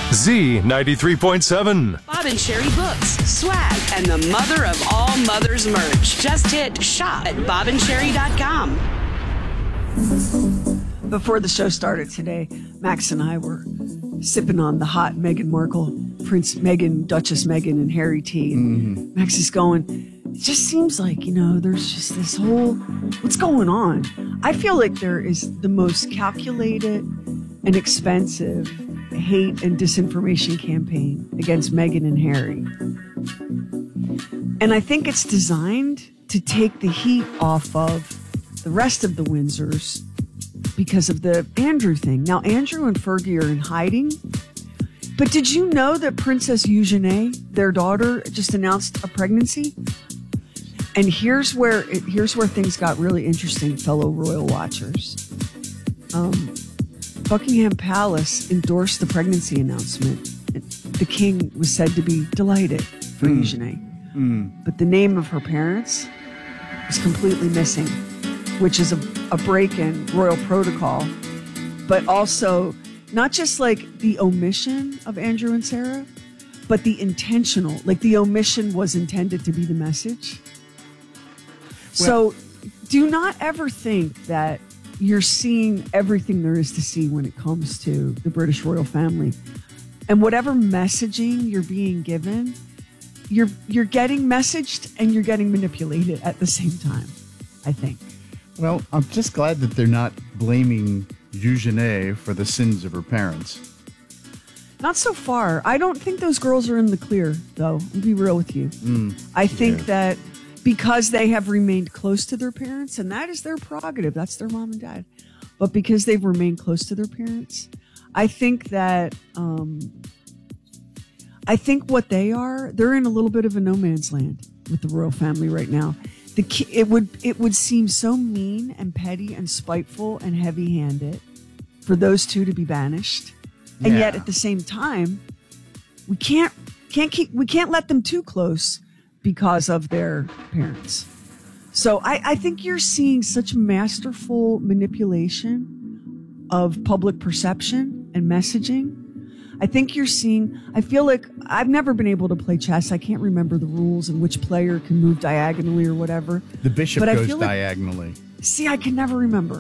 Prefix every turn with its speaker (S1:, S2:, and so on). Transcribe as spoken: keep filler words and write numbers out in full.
S1: Z ninety-three point seven.
S2: Bob and Sherry books, swag, and the mother of all mothers merch. Just hit shop at bob and sherry dot com.
S3: Before the show started today, Max and I were sipping on the hot Meghan Markle, Prince Meghan, Duchess Meghan, and Harry tea. And mm-hmm. Max is going, it just seems like, you know, there's just this whole, what's going on? I feel like there is the most calculated and expensive hate and disinformation campaign against Meghan and Harry. And I think it's designed to take the heat off of the rest of the Windsors because of the Andrew thing. Now, Andrew and Fergie are in hiding. But did you know that Princess Eugenie, their daughter, just announced a pregnancy? And here's where it, here's where things got really interesting, fellow royal watchers. Um, Buckingham Palace endorsed the pregnancy announcement. The king was said to be delighted for mm. Eugenie. Mm. But the name of her parents was completely missing, which is a, a break in royal protocol, but also not just like the omission of Andrew and Sarah, but the intentional, like the omission was intended to be the message. Well, so do not ever think that you're seeing everything there is to see when it comes to the British royal family. And whatever messaging you're being given, you're you're getting messaged and you're getting manipulated at the same time, I think.
S4: Well, I'm just glad that they're not blaming Eugenie for the sins of her parents.
S3: Not so far. I don't think those girls are in the clear, though. I'll be real with you. Mm, I think yeah. that because they have remained close to their parents, and that is their prerogative, that's their mom and dad, but because they've remained close to their parents, I think that, um, I think what they are, they're in a little bit of a no man's land with the royal family right now. The ki- it would it would seem so mean and petty and spiteful and heavy-handed for those two to be banished, and
S4: yeah.
S3: yet at the same time, we can't can't keep we can't let them too close because of their parents. So I, I think you're seeing such masterful manipulation of public perception and messaging. I think you're seeing, I feel like I've never been able to play chess. I can't remember the rules and which player can move diagonally or whatever.
S4: The bishop
S3: but
S4: goes
S3: I feel
S4: diagonally.
S3: Like, see, I can never remember.